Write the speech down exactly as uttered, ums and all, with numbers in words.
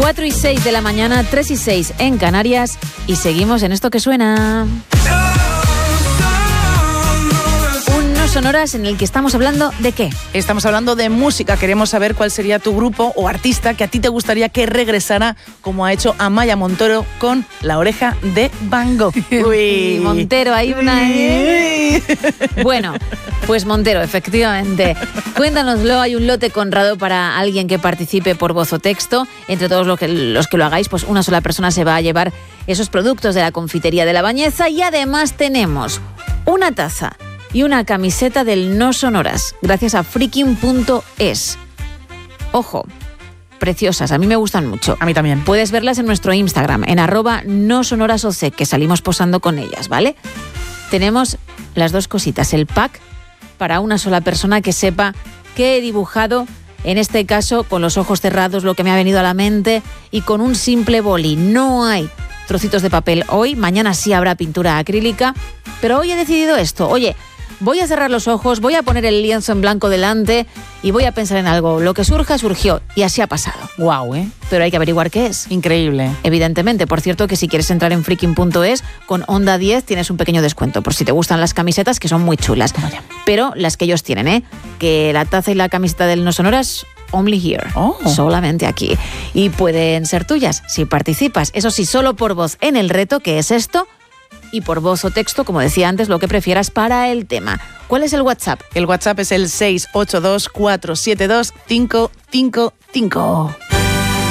cuatro y seis de la mañana, tres y seis en Canarias, y seguimos en esto que suena. Un No Sonoras en el que estamos hablando ¿de qué? Estamos hablando de música. Queremos saber cuál sería tu grupo o artista que a ti te gustaría que regresara, como ha hecho Amaya Montero con La Oreja de Van Gogh. Uy, Montero, hay una... ¿eh? Bueno, pues Montero, efectivamente. Cuéntanoslo, hay un lote Conrado para alguien que participe por voz o texto. Entre todos los que, los que lo hagáis, pues una sola persona se va a llevar esos productos de la confitería de La Bañeza, y además tenemos una taza y una camiseta del No Sonoras, gracias a freaking punto es. Ojo, preciosas, a mí me gustan mucho. A mí también. Puedes verlas en nuestro Instagram, en arroba no sonoras o c, que salimos posando con ellas, ¿vale? Tenemos las dos cositas, el pack para una sola persona que sepa que he dibujado, en este caso con los ojos cerrados, lo que me ha venido a la mente, y con un simple boli. No hay trocitos de papel hoy, mañana sí habrá pintura acrílica, pero hoy he decidido esto. Oye, voy a cerrar los ojos, voy a poner el lienzo en blanco delante y voy a pensar en algo. Lo que surja, surgió. Y así ha pasado. Guau, ¿eh? Pero hay que averiguar qué es. Increíble. Evidentemente. Por cierto, que si quieres entrar en freaking punto es, con Onda diez tienes un pequeño descuento, por si te gustan las camisetas, que son muy chulas. Vaya. Pero las que ellos tienen, ¿eh? Que la taza y la camiseta del No Sonoras, only here. Oh. Solamente aquí. Y pueden ser tuyas si participas. Eso sí, solo por voz en el reto, que es esto, y por voz o texto, como decía antes, lo que prefieras para el tema. ¿Cuál es el WhatsApp? El WhatsApp es el seis ocho dos, cuatro siete dos, cinco cinco cinco.